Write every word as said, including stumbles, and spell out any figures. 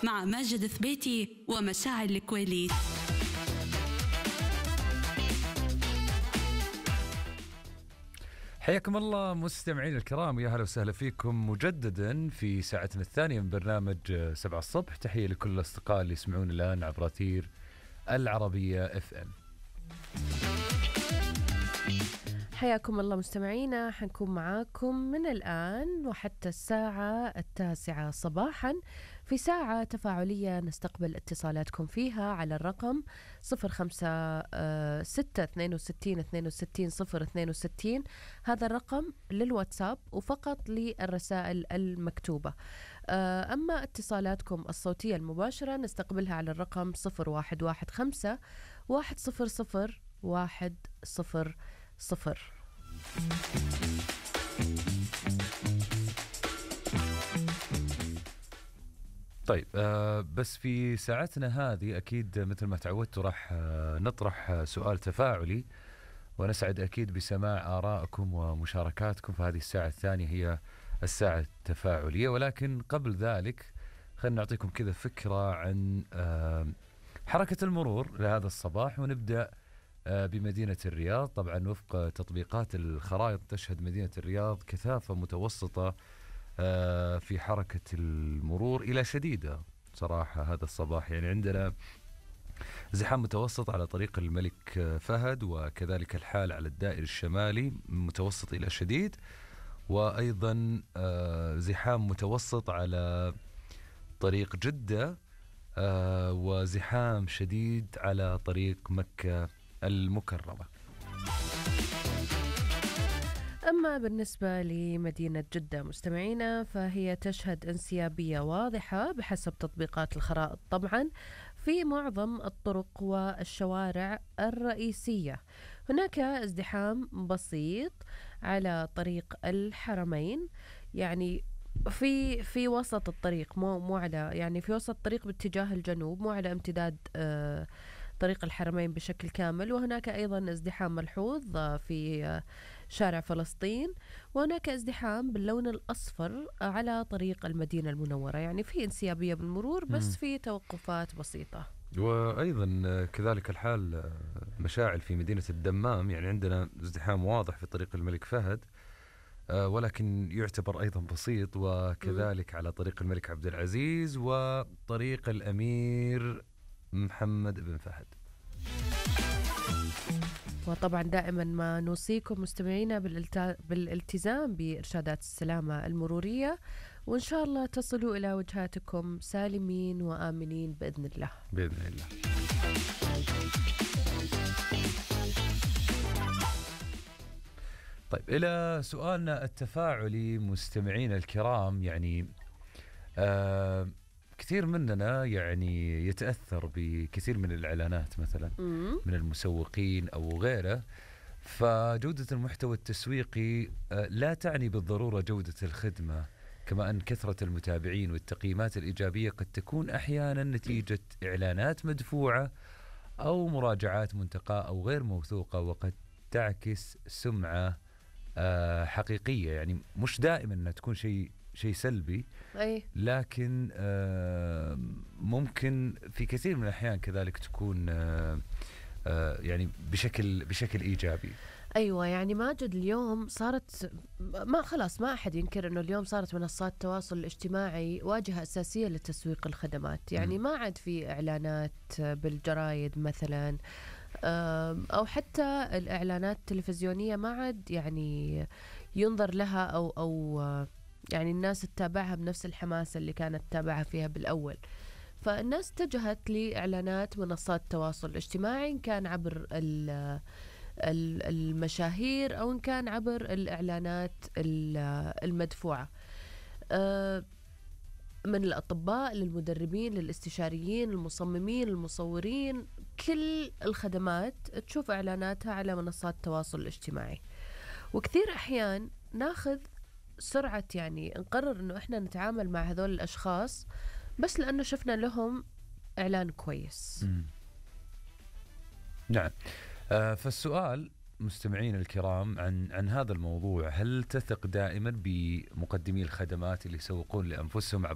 مع ماجد ثبيتي ومشاعل الكواليس. حياكم الله مستمعين الكرام، يا هلا وسهلا فيكم مجددا في ساعتنا الثانية من برنامج سبعة الصبح. تحية لكل الأصدقاء اللي يسمعون الآن عبر أثير العربية اف ام. حياكم الله مستمعينا، حنكون معاكم من الآن وحتى الساعة التاسعة صباحا في ساعة تفاعلية نستقبل اتصالاتكم فيها على الرقم صفر خمسة ستة اثنين وستين اثنين وستين صفر اثنين وستين. هذا الرقم للواتساب وفقط للرسائل المكتوبة. أما اتصالاتكم الصوتية المباشرة نستقبلها على الرقم صفر واحد واحد خمسة واحد صفر صفر واحد صفر صفر. طيب آه بس في ساعتنا هذه أكيد مثل ما تعودتوا راح آه نطرح سؤال تفاعلي، ونسعد أكيد بسماع آرائكم ومشاركاتكم. في هذه الساعة الثانية هي الساعة التفاعلية، ولكن قبل ذلك خلينا نعطيكم كذا فكرة عن آه حركة المرور لهذا الصباح، ونبدأ بمدينة الرياض. طبعا وفق تطبيقات الخرائط تشهد مدينة الرياض كثافة متوسطة في حركة المرور إلى شديدة صراحة هذا الصباح. يعني عندنا زحام متوسط على طريق الملك فهد، وكذلك الحال على الدائري الشمالي متوسط إلى شديد، وأيضا زحام متوسط على طريق جدة، وزحام شديد على طريق مكة المكرمة. أما بالنسبة لمدينة جدة مستمعينا فهي تشهد انسيابية واضحة بحسب تطبيقات الخرائط طبعا في معظم الطرق والشوارع الرئيسية. هناك ازدحام بسيط على طريق الحرمين، يعني في في وسط الطريق، مو مو على يعني في وسط الطريق باتجاه الجنوب، مو على امتداد آه طريق الحرمين بشكل كامل. وهناك أيضا ازدحام ملحوظ في شارع فلسطين، وهناك ازدحام باللون الأصفر على طريق المدينة المنورة. يعني في انسيابية بالمرور بس في توقفات بسيطة. وأيضا كذلك الحال مشاعل في مدينة الدمام، يعني عندنا ازدحام واضح في طريق الملك فهد ولكن يعتبر أيضا بسيط، وكذلك م. على طريق الملك عبد العزيز وطريق الأمير محمد بن فهد. وطبعا دائما ما نوصيكم مستمعينا بالالتزام بإرشادات السلامة المرورية، وإن شاء الله تصلوا إلى وجهاتكم سالمين وآمنين بإذن الله بإذن الله. طيب إلى سؤالنا التفاعلي مستمعين الكرام. يعني آه كثير مننا يعني يتأثر بكثير من الإعلانات مثلا من المسوقين أو غيره، فجودة المحتوى التسويقي لا تعني بالضرورة جودة الخدمة، كما أن كثرة المتابعين والتقييمات الإيجابية قد تكون أحيانا نتيجة إعلانات مدفوعة أو مراجعات منتقاة أو غير موثوقة، وقد تعكس سمعة حقيقية. يعني مش دائما أنها تكون شيء شيء سلبي، أي. لكن آه ممكن في كثير من الأحيان كذلك تكون آه آه يعني بشكل بشكل إيجابي. أيوة، يعني ماجد اليوم صارت ما خلاص ما أحد ينكر أنه اليوم صارت منصات التواصل الاجتماعي واجهة أساسية لتسويق الخدمات. يعني م. ما عاد في إعلانات بالجرايد مثلا، أو حتى الإعلانات التلفزيونية ما عاد يعني ينظر لها أو أو يعني الناس تتابعها بنفس الحماسة اللي كانت تتابعها فيها بالأول. فالناس اتجهت لإعلانات منصات التواصل الاجتماعي، إن كان عبر المشاهير أو إن كان عبر الإعلانات المدفوعة، من الأطباء للمدربين للاستشاريين المصممين المصورين، كل الخدمات تشوف إعلاناتها على منصات التواصل الاجتماعي. وكثير أحيان ناخذ سرعة، يعني نقرر إنه إحنا نتعامل مع هذول الأشخاص بس لأنه شفنا لهم إعلان كويس. مم. نعم. آه فالسؤال مستمعين الكرام عن عن هذا الموضوع: هل تثق دائما بمقدمي الخدمات اللي يسوقون لأنفسهم عبر